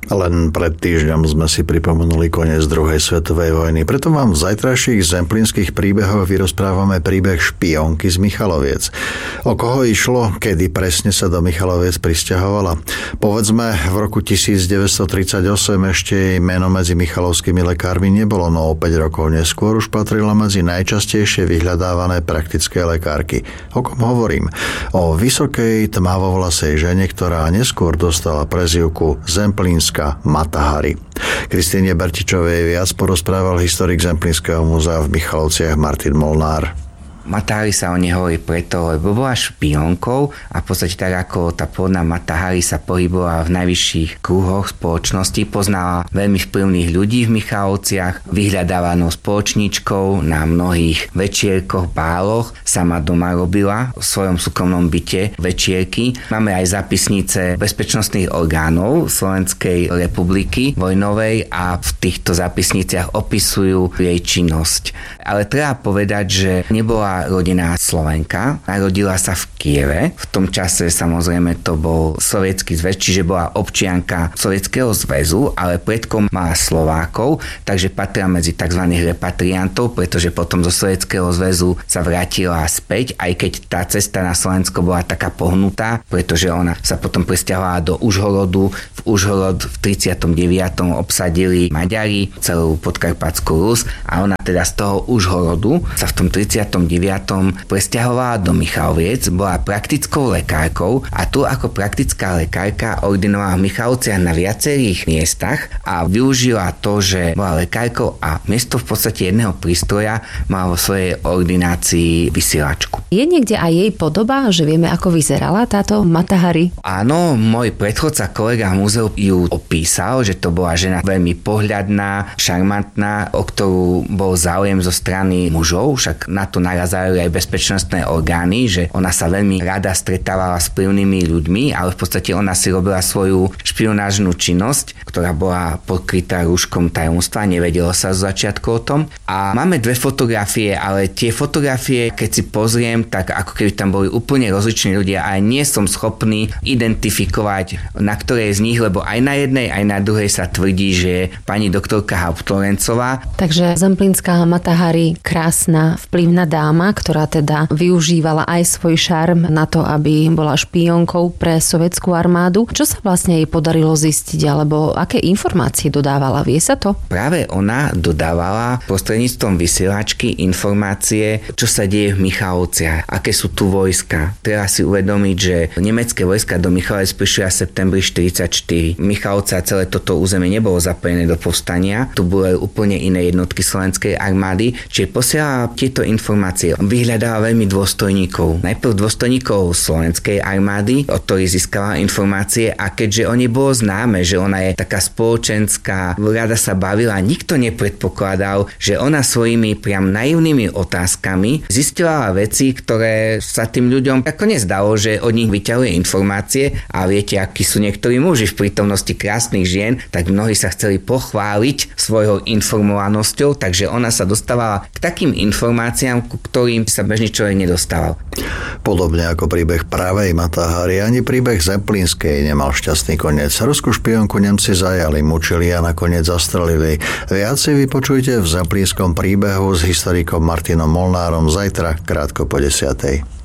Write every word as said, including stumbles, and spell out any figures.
Len pred týždňom sme si pripomenuli koniec druhej svetovej vojny, preto vám v zajtrajších zemplínskych príbehoch vyrozprávame príbeh špiónky z Michaloviec. O koho išlo, kedy presne sa do Michaloviec prisťahovala? Povedzme, v roku devätnásťtridsaťosem ešte jej meno medzi michalovskými lekármi nebolo, no o päť rokov neskôr už patrila medzi najčastejšie vyhľadávané praktické lekárky. O kom hovorím? O vysokej tmavovlasej žene, ktorá neskôr dostala prezývku Zemplínska Mata Hari. Kristine Bertičovej viac porozprával historik Zemplínskeho múzea v Michalovciach Martin Molnár. Mata Hari sa o nej hovorí preto, lebo bola špiónkou a v podstate tak ako tá pôvodná Mata Hari sa pohybovala v najvyšších kruhoch spoločnosti, poznala veľmi vplyvných ľudí v Michalovciach, vyhľadávanou spoločníčkou na mnohých večierkoch, báloch, sama doma robila v svojom súkromnom byte večierky. Máme aj zápisnice bezpečnostných orgánov Slovenskej republiky vojnovej a v týchto zápisniciach opisujú jej činnosť. Ale treba povedať, že nebola rodená Slovenka, narodila sa v Kieve. V tom čase samozrejme to bol Sovietsky zväz, čiže bola občianka Sovietskeho zväzu, ale predkom mala Slovákov, takže patrila medzi tzv. Repatriantov, pretože potom zo Sovietskeho zväzu sa vrátila späť, aj keď tá cesta na Slovensko bola taká pohnutá, pretože ona sa potom presťahovala do Užhorodu. V Užhorod v tridsiatom deviatom obsadili Maďari celú Podkarpatskú Rus a ona teda z toho Užhorodu sa v tom tridsiatom deviatom presťahovala do Michaloviec, bola praktickou lekárkou a tu ako praktická lekárka ordinovala v Michalovciach na viacerých miestach a využila to, že bola lekárkou a miesto v podstate jedného prístroja mala vo svojej ordinácii vysielačku. Je niekde aj jej podoba, že vieme, ako vyzerala táto Mata Hari? Áno, môj predchodca kolega v múzeu ju opísal, že to bola žena veľmi pohľadná, šarmantná, o ktorú bol záujem zo strany mužov, však na to narazali aj bezpečnostné orgány, že ona sa veľmi rada stretávala s vplyvnými ľuďmi, ale v podstate ona si robila svoju špionážnu činnosť, ktorá bola pokrytá rúškom tajomstva, nevedelo sa z začiatku o tom. A máme dve fotografie, ale tie fotografie, keď si pozriem, tak ako keby tam boli úplne rozliční ľudia a nie som schopný identifikovať, na ktorej z nich, lebo aj na jednej, aj na druhej sa tvrdí, že je pani doktorka Hauptlorencová. Takže zemplínska Mata Hari, krásna, vplyvná dáma, ktorá teda využívala aj svoj šarm na to, aby bola špiónkou pre sovietskú armádu. Čo sa vlastne jej podarilo zistiť, alebo aké informácie dodávala? Vie sa to? Práve ona dodávala prostredníctvom vysielačky informácie, čo sa deje v Michalovciach, aké sú tu vojska. Treba si uvedomiť, že nemecké vojska do Michalovec prišli v septembri štyridsaťštyri. Michalovce a celé toto územie nebolo zapojené do povstania. Tu boli úplne iné jednotky slovenskej armády, čiže posielala tieto informácie. Vyhľadala veľmi dôstojníkov. Najprv dôstojníkov slovenskej armády, od ktorých získala informácie a keďže o nej bolo známe, že ona je taká spoločenská, rada sa bavila, nikto nepredpokladal, že ona svojimi priam naivnými otázkami zistila veci, ktoré sa tým ľuďom ako nezdalo, že od nich vyťahuje informácie a viete, akí sú niektorí muži v prítomnosti krásnych žien, tak mnohí sa chceli pochváliť svojou informovanosťou, takže ona sa dostávala k takým informáciám, ku ktorým sa bežný človek nedostával. Podobne ako príbeh pravej Mata Hari, ani príbeh Zemplínskej nemal šťastný koniec. Ruskú špionku Nemci zajali, mučili a nakoniec zastrelili. Viac si vypočujte v Zemplínskom príbehu s historikom Martinom Molnárom zajtra krátko po desiatej.